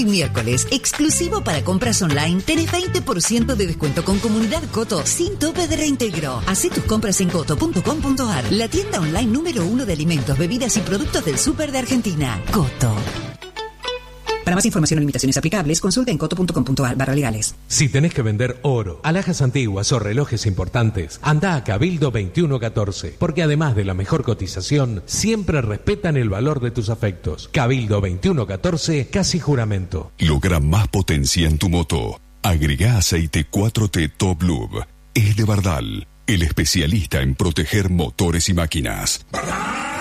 Hoy miércoles, exclusivo para compras online, tenés 20% de descuento con Comunidad Coto sin tope de reintegro. Hacé tus compras en coto.com.ar, la tienda online número 1 de alimentos, bebidas y productos del súper de Argentina. Coto. Para más información o limitaciones aplicables, consulta en coto.com.ar/legales. Si tenés que vender oro, alhajas antiguas o relojes importantes, anda a Cabildo 2114, porque además de la mejor cotización, siempre respetan el valor de tus afectos. Cabildo 2114, casi juramento. Logra más potencia en tu moto. Agregá aceite 4T Top Lube. Es de Bardal, el especialista en proteger motores y máquinas. ¡Bardal!